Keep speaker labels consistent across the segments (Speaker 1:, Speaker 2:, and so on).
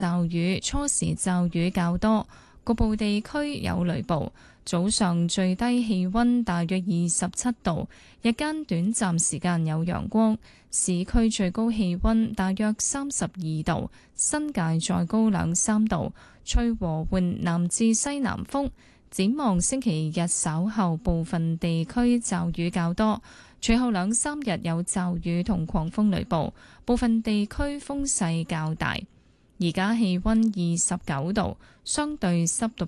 Speaker 1: 驟雨，初時驟雨較多，局部地區有雷暴。早上最低氣溫大約27度，日間短暫時間有陽光。市區最高氣溫大約32度，新界再高2-3度，吹和緩南至西南風。展望星期日稍後部分地區驟雨較多，隨後2-3日有驟雨同狂風雷暴，部分地區風勢較大。而家氣溫29度，相對濕度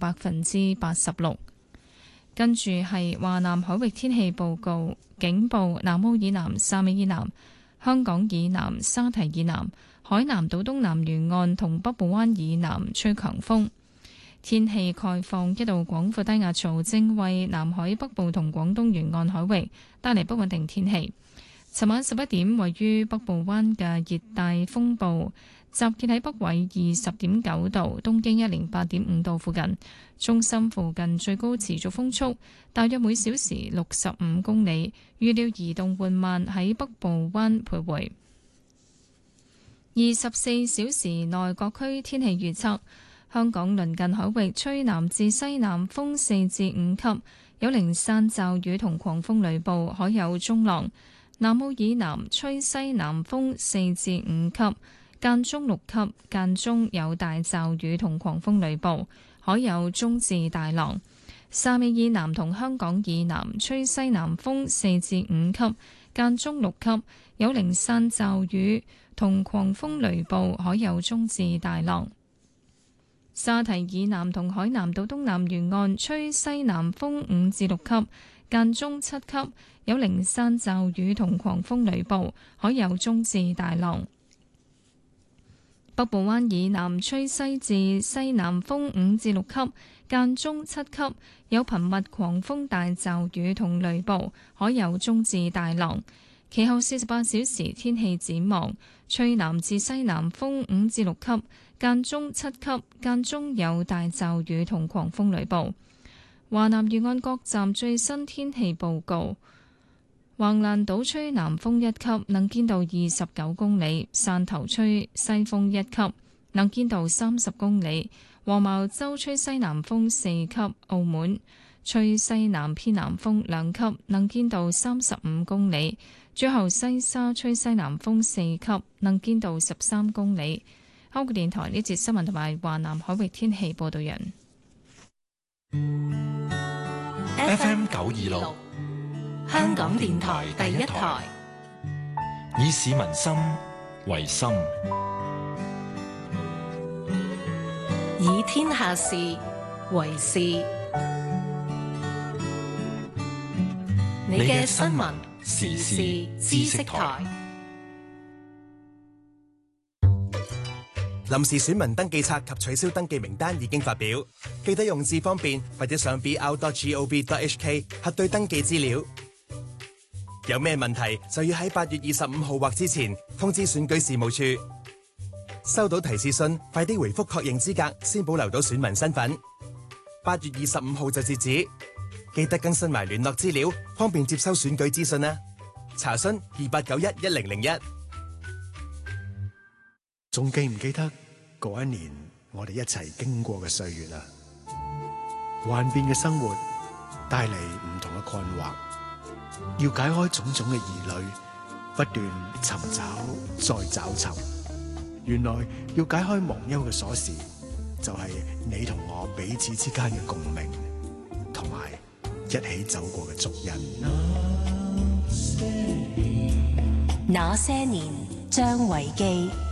Speaker 1: 86%。跟住係華南海域天氣報告，警報：南澳以南、汕尾以南、香港以南、沙堤以南、海南島東南沿岸同北部灣以南吹強風。天氣概況：一道廣闊低壓槽正為南海北部同廣東沿岸海域帶嚟不穩定天氣。尋晚11點，位於北部灣嘅熱帶風暴集結喺北緯20.9度、東經108.5度附近，中心附近最高持續風速大約每小時65公里，預料移動緩慢喺北部灣徘徊。24小時內各區天氣預測：香港鄰近海域吹南至西南風4至5級，有零散驟雨同狂風雷暴，海有中浪。南澳以南吹西南風4至5級。間中6級，間中有大驟雨同狂風雷暴，海有中至大浪。汕尾以南同香港以南吹西南風4至5級，間中6級，有零散驟雨同狂風雷暴，海有中至大浪。沙堤以南同海南島東南沿岸吹西南風5至6級，間中7級，有零散驟雨同狂風雷暴，海有中至大浪。北部灣以南吹西至西南風5至6級，間中7級，有頻密狂風大驟雨同雷暴，海有中至大浪。其後48小時天氣展望：吹南至西南風5至6級，間中7級，間中有大驟雨同狂風雷暴。華南沿岸各站最新天氣報告。橫瀾島吹南風1級，能見度29公里；汕頭吹西風1級，能見度30公里；黃茅洲吹西南風4級；澳門吹西南偏南風2級，能見度35公里；最後西沙吹西南風4級，能見度13公里。香港電台呢節新聞同埋華南海域天氣報道人。
Speaker 2: FM 926。香港電台第一台，以市民心為心，
Speaker 3: 以天下事為事。你嘅新聞時事知識台。
Speaker 4: 臨時選民登記冊及取消登記名單已經發表，記得用字方便或者上 br.gov.hk 核對登記資料。有咩問題就要喺8月25號或之前通知選舉事務處。收到提示信，快啲回覆確認資格，先保留到選民身份。8月25號就截止，記得更新埋聯絡資料，方便接收選舉資訊啦。查詢28911001。
Speaker 5: 仲記唔記得嗰一年我哋一齊經過嘅歲月啊？幻變嘅生活帶嚟唔同嘅困惑。要解開種種嘅疑慮，不斷尋找再找尋。原來要解開忘憂嘅鎖匙，就係你同我彼此之間嘅共鳴，同埋一起走過嘅足印。
Speaker 3: 那些年，張維基。